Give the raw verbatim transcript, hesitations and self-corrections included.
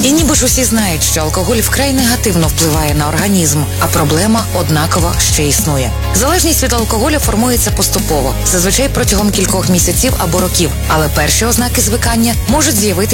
І ніби ж усі знають, що алкоголь вкрай негативно впливає на організм, а проблема однаково ще існує. Залежність від алкоголю формується поступово, зазвичай протягом кількох місяців або років, але перші ознаки звикання можуть з'явитися